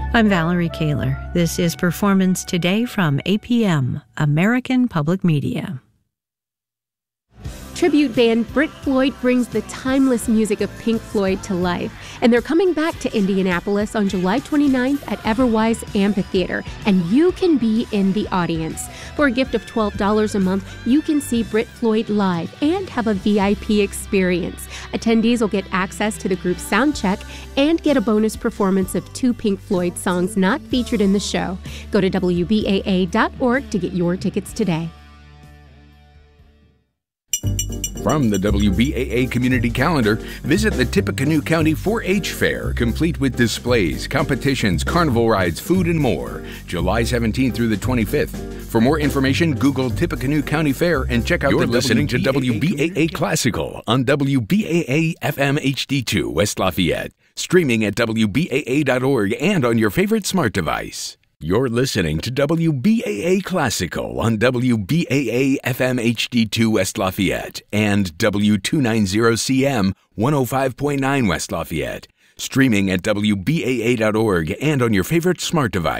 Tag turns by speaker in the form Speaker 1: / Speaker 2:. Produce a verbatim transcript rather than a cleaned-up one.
Speaker 1: I'm Valerie Kaler. This is Performance Today from A P M, American Public Media.
Speaker 2: Tribute band Brit Floyd brings the timeless music of Pink Floyd to life, and they're coming back to Indianapolis on July twenty-ninth at Everwise Amphitheater, and you can be in the audience. For a gift of twelve dollars a month, you can see Brit Floyd live and have a V I P experience. Attendees will get access to the group's sound check and get a bonus performance of two Pink Floyd songs not featured in the show. Go to W B A A dot org to get your tickets today.
Speaker 3: From the W B A A Community Calendar, visit the Tippecanoe County four H Fair, complete with displays, competitions, carnival rides, food, and more, July seventeenth through the twenty-fifth. For more information, Google Tippecanoe County Fair and check out You're the listening to W B A A Classical on W B A A F M H D two West Lafayette, streaming at W B A A dot org and on your favorite smart device. You're listening to W B A A Classical on W B A A F M H D two West Lafayette and W two ninety C M one oh five point nine West Lafayette, streaming at W B A A dot org and on your favorite smart device.